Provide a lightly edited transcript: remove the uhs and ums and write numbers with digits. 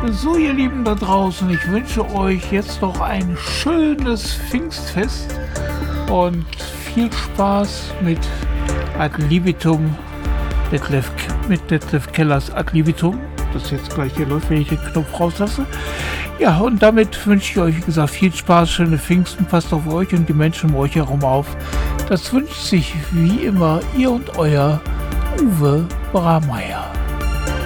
So, ihr Lieben da draußen, ich wünsche euch jetzt noch ein schönes Pfingstfest und viel Spaß mit Ad Libitum, mit Detlef Kellers Ad Libitum. Das jetzt gleich hier läuft, wenn ich den Knopf rauslasse. Ja, und damit wünsche ich euch, wie gesagt, viel Spaß, schöne Pfingsten, passt auf euch und die Menschen um euch herum auf. Das wünscht sich wie immer ihr und euer Uwe Brameyer.